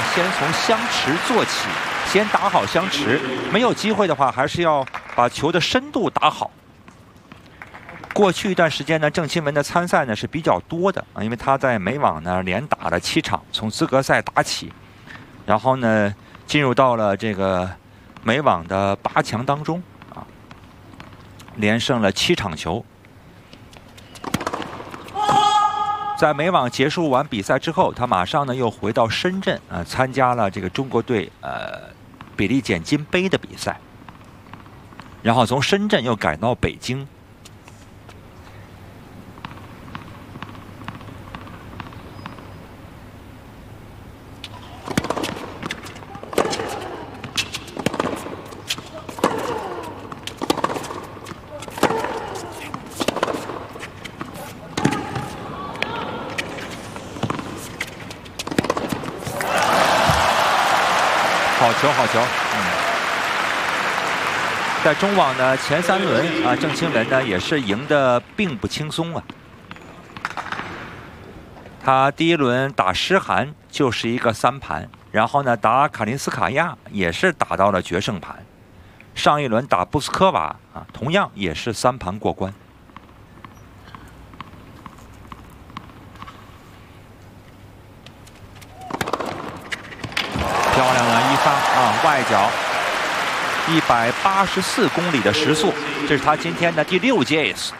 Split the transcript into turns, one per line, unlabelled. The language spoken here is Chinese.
先从香池做起，先打好香池。没有机会的话，还是要把球的深度打好。过去一段时间呢，郑钦文的参赛呢是比较多的啊，因为他在美网呢连打了7场，从资格赛打起，然后呢进入到了这个美网的8强当中啊，连胜了7场球。在美网结束完比赛之后，他马上呢又回到深圳啊，参加了这个中国队比利简金杯的比赛，然后从深圳又赶到北京。好球，在中网的前3轮啊，郑钦文呢也是赢得并不轻松啊。他第1轮打诗涵就是一个3盘，然后呢打卡林斯卡娅也是打到了决胜盘，上一轮打布斯科娃啊，同样也是3盘过关。漂亮的一发啊，外角184公里的时速，这是他今天的第6届